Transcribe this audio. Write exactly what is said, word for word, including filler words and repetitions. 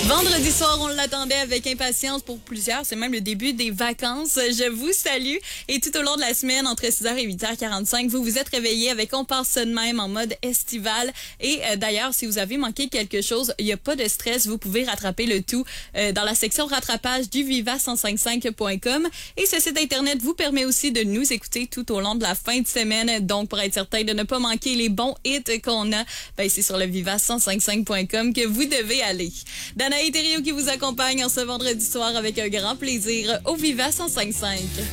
Vendredi soir, on l'attendait avec impatience pour plusieurs. C'est même le début des vacances. Je vous salue. Et tout au long de la semaine, entre six heures et huit heures quarante-cinq, vous vous êtes réveillés avec On passe ça de même en mode estival. Et euh, d'ailleurs, si vous avez manqué quelque chose, il n'y a pas de stress. Vous pouvez rattraper le tout euh, dans la section rattrapage du viva cent cinq cinq point com. Et ce site Internet vous permet aussi de nous écouter tout au long de la fin de semaine. Donc, pour être certain de ne pas manquer les bons hits qu'on a, ben, c'est sur le viva cent cinq cinq point com que vous devez aller. Danaï Thériault qui vous accompagne en ce vendredi soir avec un grand plaisir au Viva cent cinq cinq.